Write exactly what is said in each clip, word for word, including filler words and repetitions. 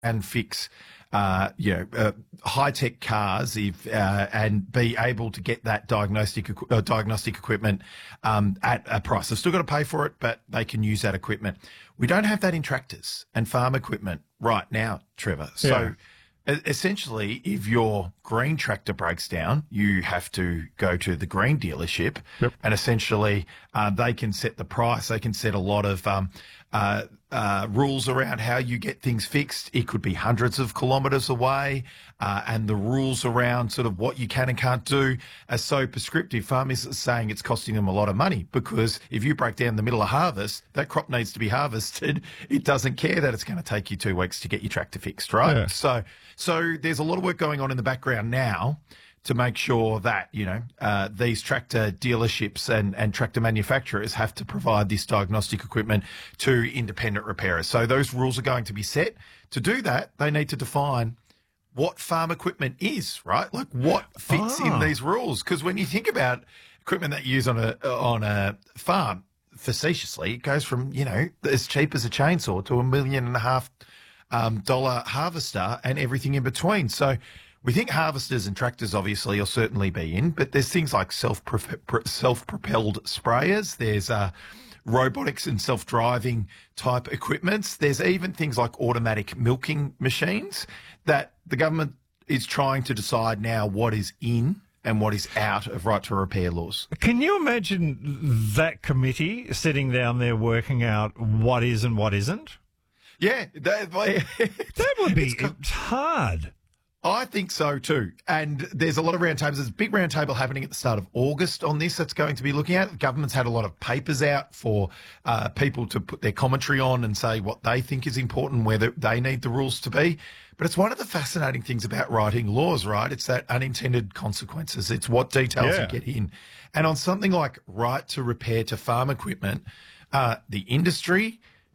and fix uh, you know, uh, high-tech cars if, uh, and be able to get that diagnostic equi- uh, diagnostic equipment um, at a price. They've still got to pay for it, but they can use that equipment. We don't have that in tractors and farm equipment right now, Trevor. So Yeah. e- essentially, if your green tractor breaks down, you have to go to the green dealership, Yep. and essentially uh, they can set the price. They can set a lot of um, uh, uh, rules around how you get things fixed. It could be hundreds of kilometres away, uh, and the rules around sort of what you can and can't do are so prescriptive. Farmers are saying it's costing them a lot of money because if you break down in the middle of harvest, that crop needs to be harvested. It doesn't care that it's going to take you two weeks to get your tractor fixed, right? Yeah. So, so there's a lot of work going on in the background now to make sure that, you know, uh, these tractor dealerships and, and tractor manufacturers have to provide this diagnostic equipment to independent repairers. So those rules are going to be set. To do that, they need to define what farm equipment is, right? Like what fits Ah. in these rules. Because when you think about equipment that you use on a, on a farm, facetiously, it goes from, you know, as cheap as a chainsaw to a million and a half um, dollar harvester and everything in between. So we think harvesters and tractors obviously will certainly be in, but there's things like self self-propelled sprayers. There's uh, robotics and self-driving type equipments. There's even things like automatic milking machines that the government is trying to decide now what is in and what is out of right to repair laws. Can you imagine that committee sitting down there working out what is and what isn't? Yeah, that, That would be it's hard. I think so too. And there's a lot of roundtables. There's a big roundtable happening at the start of August on this that's going to be looking at. The government's had a lot of papers out for uh, people to put their commentary on and say what they think is important, whether they need the rules to be. But it's one of the fascinating things about writing laws, right? It's that unintended consequences. It's what details Yeah. you get in. And on something like right to repair to farm equipment, uh, the industry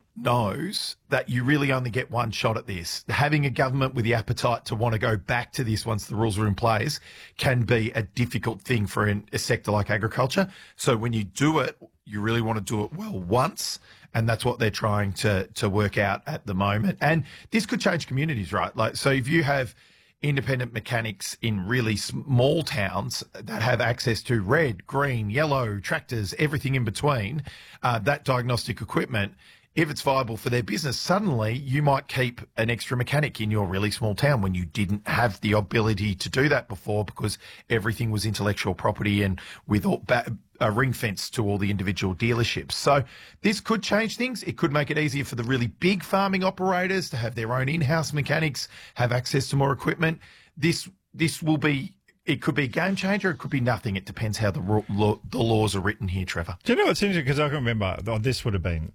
knows that you really only get one shot at this. Having a government with the appetite to want to go back to this once the rules are in place can be a difficult thing for an, a sector like agriculture. So when you do it, you really want to do it well once. And that's what they're trying to, to work out at the moment. And this could change communities, right? Like, so if you have independent mechanics in really small towns that have access to red, green, yellow tractors, everything in between, uh, that diagnostic equipment, if it's viable for their business, suddenly you might keep an extra mechanic in your really small town when you didn't have the ability to do that before because everything was intellectual property and with all ba- a ring fence to all the individual dealerships. So this could change things. It could make it easier for the really big farming operators to have their own in-house mechanics, have access to more equipment. This this will be, it could be a game changer. It could be nothing. It depends how the, ro- law, the laws are written here, Trevor. Do you know what's interesting? Because I can remember, oh, this would have been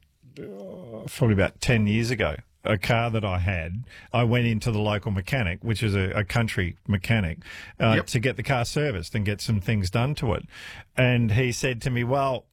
uh, probably about ten years ago, a car that I had, I went into the local mechanic, which is a, a country mechanic, uh, Yep. to get the car serviced and get some things done to it. And he said to me, well,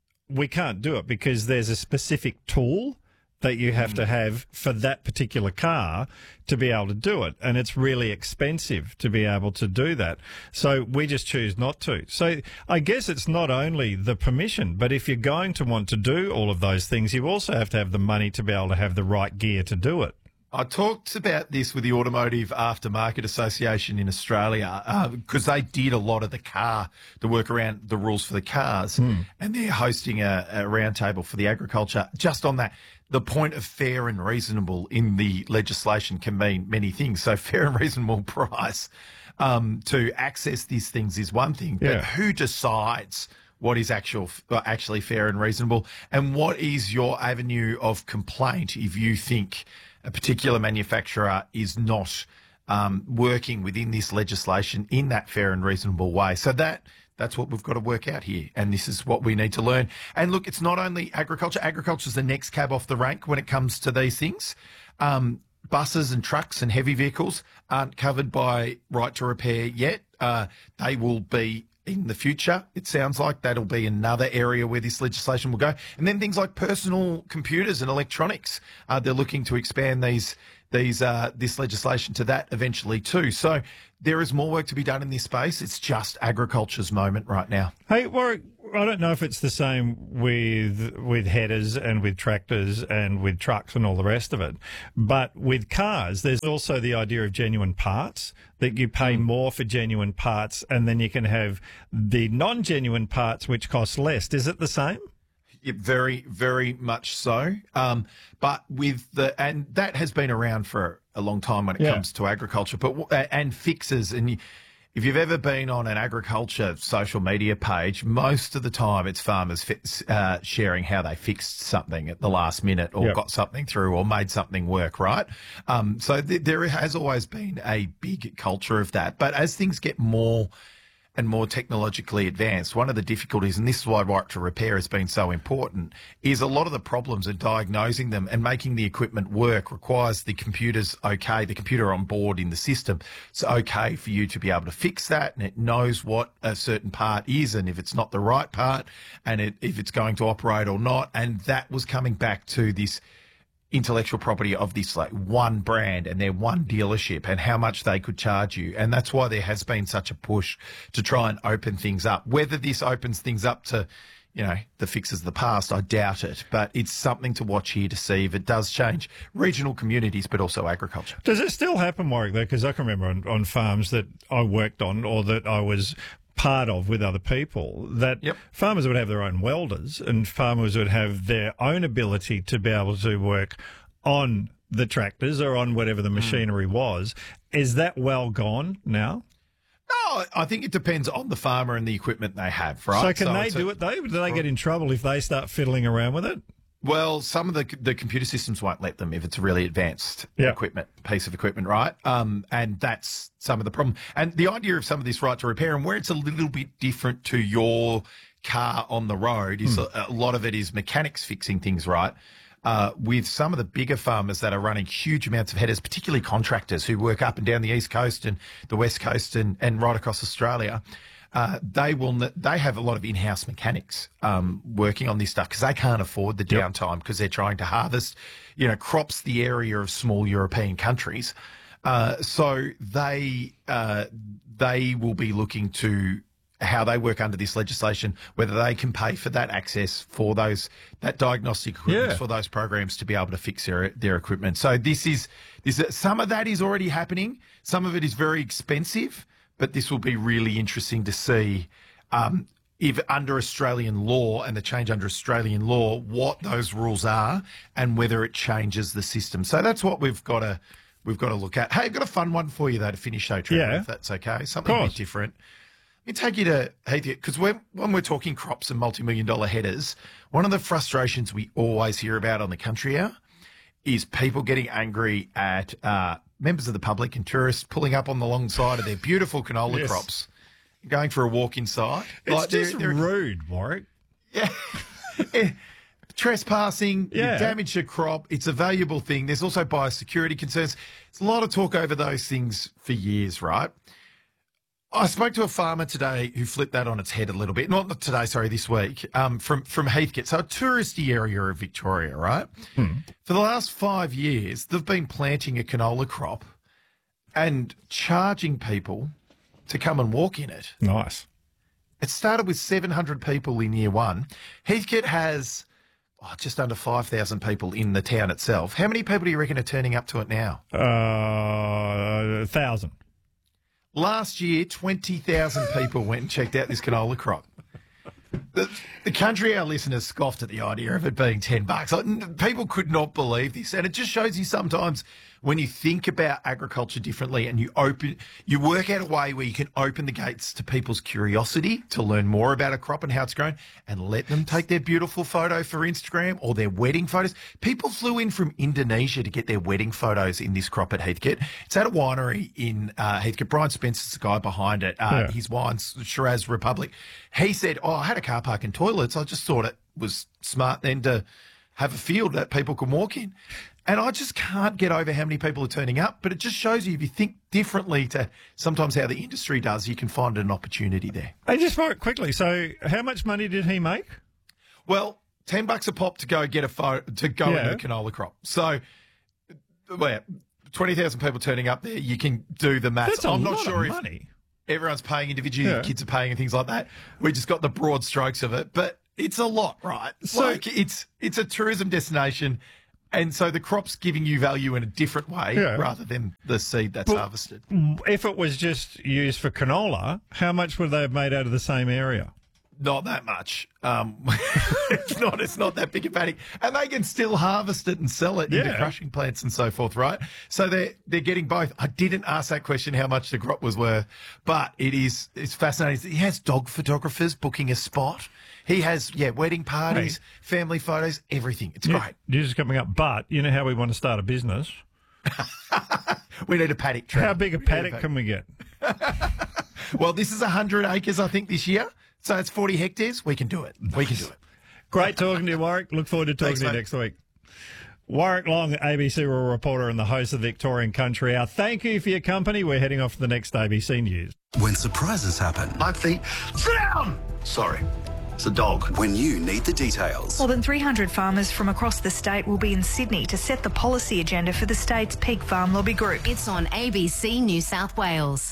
we can't do it because there's a specific tool that you have to have for that particular car to be able to do it. And it's really expensive to be able to do that. So we just choose not to. So I guess it's not only the permission, but if you're going to want to do all of those things, you also have to have the money to be able to have the right gear to do it. I talked about this with the Automotive Aftermarket Association in Australia because uh, they did a lot of the car, the work around the rules for the cars, Hmm. and they're hosting a, a roundtable for the agriculture just on that. The point of fair and reasonable in the legislation can mean many things. So fair and reasonable price um, to access these things is one thing, but Yeah. who decides what is actual, uh, actually fair and reasonable, and what is your avenue of complaint if you think a particular manufacturer is not um, working within this legislation in that fair and reasonable way? So that that's what we've got to work out here, and this is what we need to learn. And look, it's not only agriculture. Agriculture is the next cab off the rank when it comes to these things. Um, buses and trucks and heavy vehicles aren't covered by right to repair yet. Uh, they will be in the future. It sounds like that'll be another area where this legislation will go. And then things like personal computers and electronics. Uh, they're looking to expand these these uh, this legislation to that eventually too. So there is more work to be done in this space. It's just agriculture's moment right now. Hey, Warwick, I don't know if it's the same with with headers and with tractors and with trucks and all the rest of it. But with cars, there's also the idea of genuine parts, that you pay more for genuine parts and then you can have the non-genuine parts which cost less. Is it the same? Yeah, very, very much so. Um, but with the, and that has been around for a long time when it Yeah. comes to agriculture, but, and fixes. And you, if you've ever been on an agriculture social media page, most of the time it's farmers fi- uh, sharing how they fixed something at the last minute or Yep. got something through or made something work, right? Um, so th- there has always been a big culture of that. But as things get more and more technologically advanced, one of the difficulties, and this is why right to repair has been so important, is a lot of the problems in diagnosing them and making the equipment work requires the computer's okay, the computer on board in the system. It's okay for you to be able to fix that, and it knows what a certain part is and if it's not the right part and it, if it's going to operate or not. And that was coming back to this intellectual property of this like one brand and their one dealership and how much they could charge you. And that's why there has been such a push to try and open things up. Whether this opens things up to, you know, the fixes of the past, I doubt it. But it's something to watch here to see if it does change regional communities, but also agriculture. Does it still happen, Warwick, though? Because I can remember on, on farms that I worked on or that I was part of with other people, that Yep. farmers would have their own welders and farmers would have their own ability to be able to work on the tractors or on whatever the machinery was. Is that well gone now? No, I think it depends on the farmer and the equipment they have, right? So can they it's a- do it, though? Do they get in trouble if they start fiddling around with it? Well, some of the the computer systems won't let them if it's a really advanced Yeah. equipment piece of equipment, right? Um, and that's some of the problem. And the idea of some of this right to repair and where it's a little bit different to your car on the road is a, a lot of it is mechanics fixing things, right? Uh, with some of the bigger farmers that are running huge amounts of headers, particularly contractors who work up and down the East Coast and the West Coast and, and right across Australia. Uh, they will. n- They have a lot of in-house mechanics um, working on this stuff because they can't afford the downtime because they're trying to harvest, you know, crops the area of small European countries. Uh, so they uh, they will be looking to how they work under this legislation, whether they can pay for that access for those that diagnostic equipment Yeah. for those programs to be able to fix their their equipment. So this is this some of that is already happening. Some of it is very expensive. But this will be really interesting to see um, if under Australian law and the change under Australian law, what those rules are and whether it changes the system. So that's what we've got to we've got to look at. Hey, I've got a fun one for you though to finish though, Trevor, Yeah. if that's okay. Something a course. bit different. Let me take you to Heath because when when we're talking crops and multi-million dollar headers, one of the frustrations we always hear about on the country hour is people getting angry at uh, members of the public and tourists pulling up on the long side of their beautiful canola Yes. crops, going for a walk inside. It's Like, they're- just they're- rude, Warwick. Yeah. Yeah. Trespassing, you Yeah. damage your crop. It's a valuable thing. There's also biosecurity concerns. There's a lot of talk over those things for years, right? I spoke to a farmer today who flipped that on its head a little bit. Not not today, sorry, this week, um, from, from Heathcote. So a touristy area of Victoria, right? For the last five years, they've been planting a canola crop and charging people to come and walk in it. Nice. It started with seven hundred people in year one. Heathcote has oh, just under five thousand people in the town itself. How many people do you reckon are turning up to it now? Uh, a thousand. Last year, twenty thousand people went and checked out this canola crop. The, the country, our listeners scoffed at the idea of it being ten bucks. Like, n- people could not believe this. And it just shows you sometimes when you think about agriculture differently and you open, you work out a way where you can open the gates to people's curiosity to learn more about a crop and how it's grown and let them take their beautiful photo for Instagram or their wedding photos. People flew in from Indonesia to get their wedding photos in this crop at Heathcote. It's at a winery in uh, Heathcote. Brian Spencer's the guy behind it. Uh, Yeah. His wine's Shiraz Republic. He said, oh, I had a car park and toilets. I just thought it was smart then to have a field that people can walk in. And I just can't get over how many people are turning up, but it just shows you if you think differently to sometimes how the industry does, you can find an opportunity there. Hey, just very quickly. So, how much money did he make? Well, ten bucks a pop to go get a photo, to go Yeah. into the canola crop. So, well, twenty thousand people turning up there, you can do the maths. That's a I'm not lot sure of if money. Everyone's paying individually. Yeah. Kids are paying and things like that. We just got the broad strokes of it, but it's a lot, right? So- like it's it's a tourism destination, and so the crop's giving you value in a different way Yeah. rather than the seed that's Well- harvested. If it was just used for canola, how much would they have made out of the same area? Not that much. Um, it's not. It's not that big a paddock, and they can still harvest it and sell it into Yeah. crushing plants and so forth, right? So they're they're getting both. I didn't ask that question how much the crop was worth, but it is it's fascinating. He has dog photographers booking a spot. He has yeah wedding parties, Hey. family photos, everything. It's Yeah, great. News is coming up, but you know how we want to start a business. We need a paddock. Trevor. How big a We need paddock can we get? Well, this is one hundred acres, I think, this year. So it's forty hectares. We can do it. We can do it. Great talking to you, Warwick. Look forward to talking Thanks, to you mate. next week. Warwick Long, A B C rural reporter and the host of Victorian Country Hour. Thank you for your company. We're heading off to the next A B C News. When surprises happen, Like the sit down. Sorry, it's a dog. when you need the details. More than three hundred farmers from across the state will be in Sydney to set the policy agenda for the state's peak farm lobby group. It's on A B C New South Wales.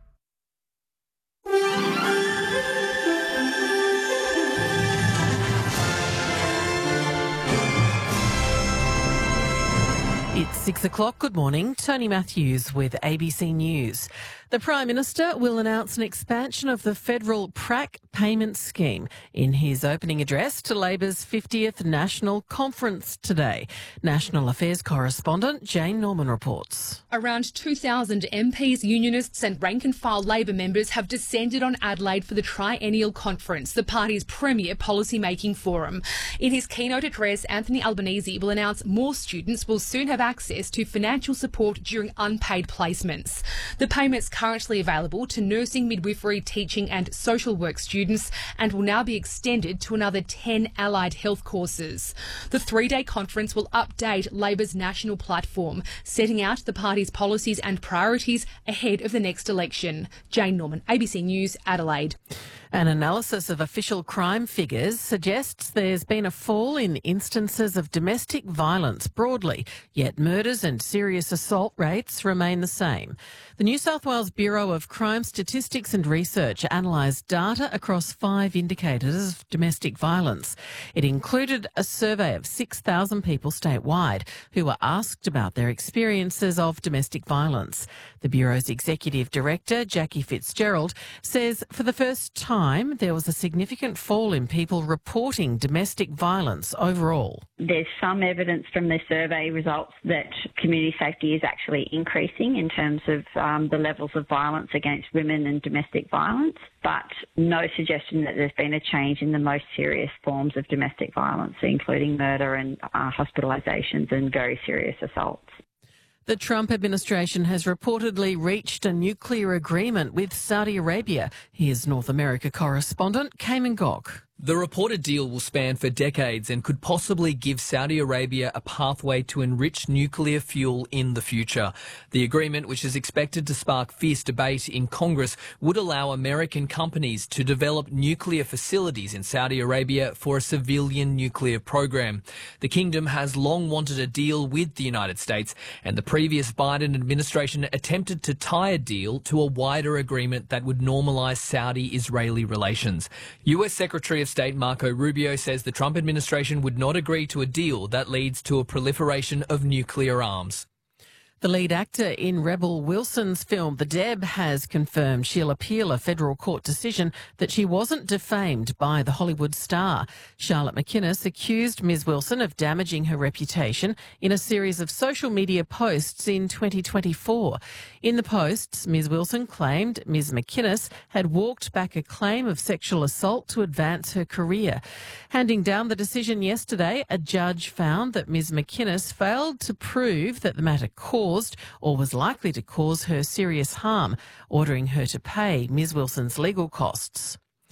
It's six o'clock. Good morning. Tony Matthews with A B C News. The Prime Minister will announce an expansion of the federal PRAC payment scheme in his opening address to Labor's fiftieth National Conference today. National Affairs correspondent Jane Norman reports. Around two thousand M Ps, unionists and rank-and-file Labor members have descended on Adelaide for the Triennial Conference, the party's premier policy-making forum. In his keynote address, Anthony Albanese will announce more students will soon have access to financial support during unpaid placements. The payments currently available to nursing, midwifery, teaching and social work students and will now be extended to another ten allied health courses. The three-day conference will update Labor's national platform, setting out the party's policies and priorities ahead of the next election. Jane Norman, A B C News, Adelaide. An analysis of official crime figures suggests there's been a fall in instances of domestic violence broadly, yet murders and serious assault rates remain the same. The New South Wales Bureau of Crime Statistics and Research analysed data across five indicators of domestic violence. It included a survey of six thousand people statewide who were asked about their experiences of domestic violence. The Bureau's Executive Director, Jackie Fitzgerald, says for the first time there was a significant fall in people reporting domestic violence overall. There's some evidence from the survey results that community safety is actually increasing in terms of um, the levels of violence against women and domestic violence, but no suggestion that there's been a change in the most serious forms of domestic violence, including murder and uh, hospitalisations and very serious assaults. The Trump administration has reportedly reached a nuclear agreement with Saudi Arabia. Here's North America correspondent Cayman Gok. The reported deal will span for decades and could possibly give Saudi Arabia a pathway to enrich nuclear fuel in the future. The agreement, which is expected to spark fierce debate in Congress, would allow American companies to develop nuclear facilities in Saudi Arabia for a civilian nuclear program. The kingdom has long wanted a deal with the United States, and the previous Biden administration attempted to tie a deal to a wider agreement that would normalise Saudi-Israeli relations. U S Secretary of State Marco Rubio says the Trump administration would not agree to a deal that leads to a proliferation of nuclear arms. The lead actor in Rebel Wilson's film The Deb has confirmed she'll appeal a federal court decision that she wasn't defamed by the Hollywood star. Charlotte McInnes accused Miz Wilson of damaging her reputation in a series of social media posts in twenty twenty-four. In the posts, Miz Wilson claimed Miz McInnes had walked back a claim of sexual assault to advance her career. Handing down the decision yesterday, a judge found that Miz McInnes failed to prove that the matter caused or was likely to cause her serious harm, ordering her to pay Miz Wilson's legal costs.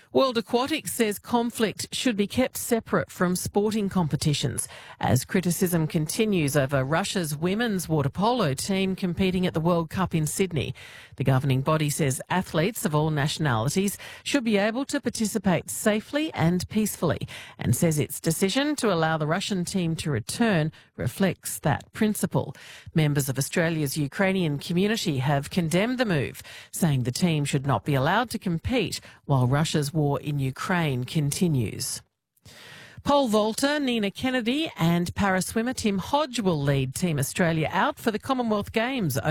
World Aquatics says conflict should be kept separate from sporting competitions as criticism continues over Russia's women's water polo team competing at the World Cup in Sydney. The governing body says athletes of all nationalities should be able to participate safely and peacefully, and says its decision to allow the Russian team to return reflects that principle. Members of Australia's Ukrainian community have condemned the move, saying the team should not be allowed to compete while Russia's war in Ukraine continues. Pole vaulter Nina Kennedy and paraswimmer Tim Hodge will lead Team Australia out for the Commonwealth Games